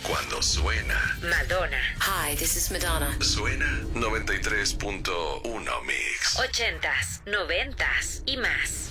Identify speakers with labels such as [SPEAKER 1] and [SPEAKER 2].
[SPEAKER 1] Cuando suena
[SPEAKER 2] Madonna.
[SPEAKER 3] Hi, this is Madonna.
[SPEAKER 1] Suena 93.1 Mix.
[SPEAKER 2] 80s, 90s y más.